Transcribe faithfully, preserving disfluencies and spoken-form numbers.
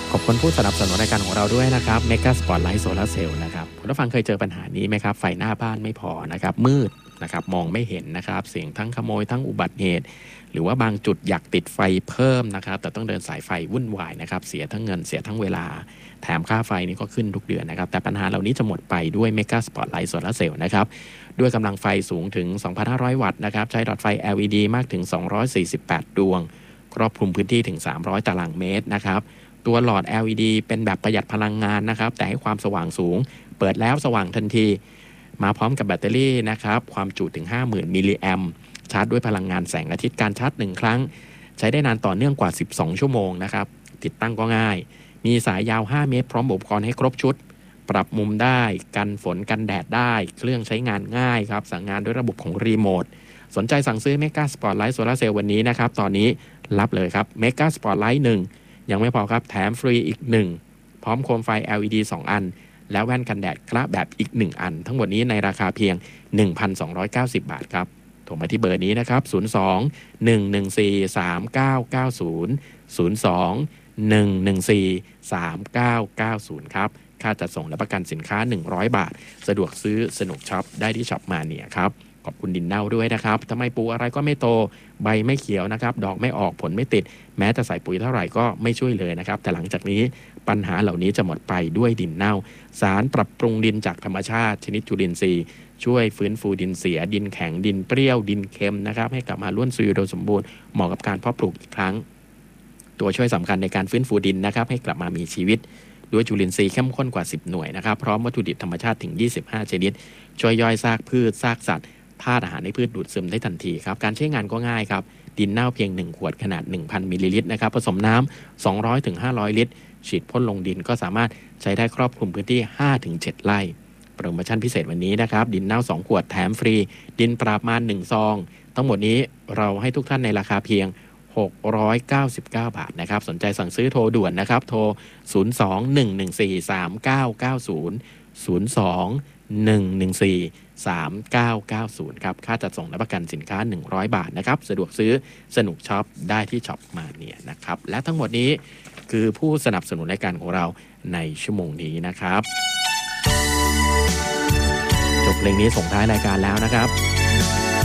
ขอบคุณผู้สนับสนุนรายการของเราด้วยนะครับ Mega Spotlight Solar Cell นะครับคุณผู้ฟังเคยเจอปัญหานี้ไหมครับไฟหน้าบ้านไม่พอนะครับมืดนะครับมองไม่เห็นนะครับเสียงทั้งขโมยทั้งอุบัติเหตุหรือว่าบางจุดอยากติดไฟเพิ่มนะครับแต่ต้องเดินสายไฟวุ่นวายนะครับเสียทั้งเงินเสียทั้งเวลาแถมค่าไฟนี่ก็ขึ้นทุกเดือนนะครับแต่ปัญหาเหล่านี้จะหมดไปด้วย Mega Spotlight Solar Cell นะครับด้วยกำลังไฟสูงถึง สองพันห้าร้อย วัตต์นะครับใช้หลอดไฟ แอล อี ดี มากถึงสองร้อยสี่สิบแปดดวงครอบคลุมพื้นที่ถึงสามร้อยตารางเมตรนะครับตัวหลอด แอล อี ดี เป็นแบบประหยัดพลังงานนะครับแต่ให้ความสว่างสูงเปิดแล้วสว่างทันทีมาพร้อมกับแบตเตอรี่นะครับความจุถึง ห้าหมื่น มิลลิแอมป์ชาร์จด้วยพลังงานแสงอาทิตย์การชาร์จหนึ่งครั้งใช้ได้นานต่อเนื่องกว่าสิบสองชั่วโมงนะครับติดตั้งก็ง่ายมีสายยาวห้าเมตรพร้อมอุปกรณ์ให้ครบชุดปรับมุมได้กันฝนกันแดดได้เครื่องใช้งานง่ายครับสั่งงานด้วยระบบของรีโมทสนใจสั่งซื้อ Mega Spotlight Solar Cell วันนี้นะครับตอนนี้รับเลยครับ Mega Spotlight หนึ่งยังไม่พอครับแถมฟรีอีกหนึ่งพร้อมโคมไฟ แอล อี ดี สองอันและแว่นกันแดดกระแบบอีกหนึ่งอันทั้งหมดนี้ในราคาเพียง หนึ่งพันสองร้อยเก้าสิบ บาทครับโทรมาที่เบอร์นี้นะครับศูนย์ สอง หนึ่ง หนึ่ง สี่ สาม เก้า เก้า ศูนย์ ศูนย์ สอง หนึ่ง หนึ่ง สี่ สาม เก้า เก้า ศูนย์ครับค่าจัดส่งและประกันสินค้าหนึ่งร้อยบาทสะดวกซื้อสนุกช็อปได้ที่ช็อปมาเนี่ยครับขอบคุณดินเน่าด้วยนะครับทำไมปลูกอะไรก็ไม่โตใบไม่เขียวนะครับดอกไม่ออกผลไม่ติดแม้จะใส่ปุ๋ยเท่าไหร่ก็ไม่ช่วยเลยนะครับแต่หลังจากนี้ปัญหาเหล่านี้จะหมดไปด้วยดินเน่าสารปรับปรุงดินจากธรรมชาติชนิดจุลินทรีย์ช่วยฟื้นฟูดินเสียดินแข็งดินเปรี้ยวดินเค็มนะครับให้กลับมาล้วนซุยโดยสมบูรณ์เหมาะกับการเพาะปลูกอีกครั้งตัวช่วยสำคัญในการฟื้นฟูดินนะครับให้กลับมามีชีวิตด้วยจุลินทรีย์เข้มข้นกว่าสิบหน่วยนะครับพร้อมวัตถุดิบธรรมชาติถึงยี่สิบห้าชนิดช่วยย่อยซากพืชซากสัตว์ธาตุอาหารในพืชดูดซึมได้ทันทีครับการใช้งานก็ง่ายครับดินเน่าเพียงหนึ่งขวดขนาด หนึ่งพัน มิลลิลิตรนะครับผสมน้ำสองร้อยถึงห้าร้อยลิตรฉีดพ่นลงดินก็สามารถใช้ได้ครอบคลุมพื้นที่ ห้าถึงเจ็ด ไร่โปรโมชั่นพิเศษวันนี้นะครับดินเน่าสองขวดแถมฟรีดินปราบมารหนึ่งซองทั้งหมดนี้เราให้ทุกท่านในราคาเพียงหกร้อยเก้าสิบเก้าบาทนะครับสนใจสั่งซื้อโทรด่วนนะครับโทรศูนย์ สอง หนึ่ง หนึ่ง สี่ สาม เก้า เก้า ศูนย์ ศูนย์ สอง หนึ่ง หนึ่ง สี่ สาม เก้า เก้า ศูนย์ครับค่าจัดส่งและประกันสินค้าหนึ่งร้อยบาทนะครับสะดวกซื้อสนุกช็อปได้ที่ช็อปมาเนี่ยนะครับและทั้งหมดนี้คือผู้สนับสนุนรายการของเราในชั่วโมงนี้นะครับจบเพลงนี้ส่งท้ายรายการแล้วนะครับ